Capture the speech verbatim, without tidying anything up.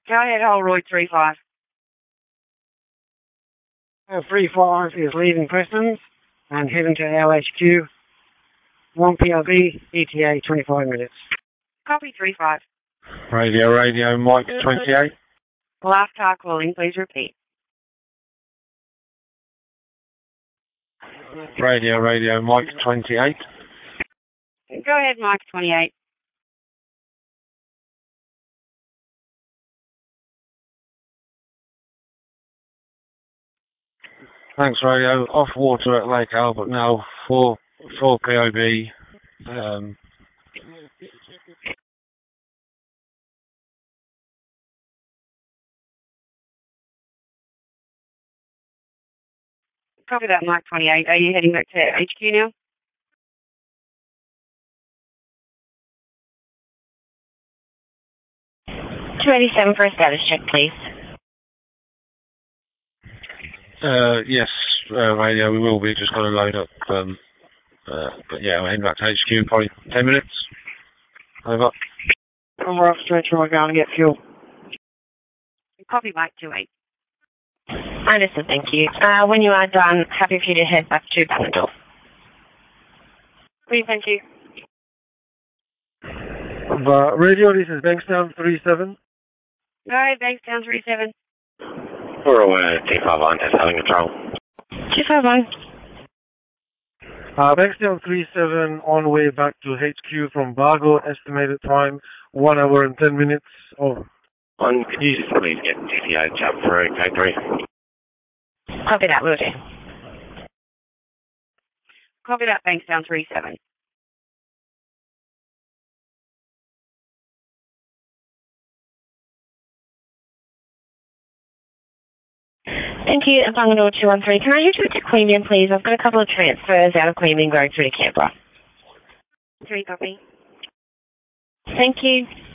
Go ahead, Holroyd three five. Uh, three five is leaving Preston's and heading to our H Q. one P R B, E T A twenty-five minutes. Copy three five. Radio, radio, Mike twenty-eight. Last car calling, please repeat. Radio, radio, Mike twenty-eight. Go ahead, Mike twenty-eight. Thanks, radio. Off water at Lake Albert now. Four, four P O B. Um, Copy that, Mike twenty-eight. Are you heading back to H Q now? two eighty-seven for a status check, please. uh, yes, uh, radio, we will be. Just going to load up. Um, uh, but yeah, we're heading back to H Q in probably ten minutes. Over. I'm off stretch and we're going to get fuel. Copy, Mike two eight. Understood, thank you. Uh, when you are done, happy for you to head back to Banador. Please, thank you. Uh, radio, this is Bankstown three seven. Go ahead, Bankstown three seven. We're aware T five one is having control. two five one. Uh, Bankstown three seven on way back to H Q from Bargo. Estimated time one hour and ten minutes. Over. One, could you just please get T T O jump through K three? Copy that, will do. Copy that, Bankstown three seven. Thank you, Bangalore two one three. Can I head you to Queanbeyan, please? I've got a couple of transfers out of Queanbeyan going through to Canberra. Three copy. Thank you.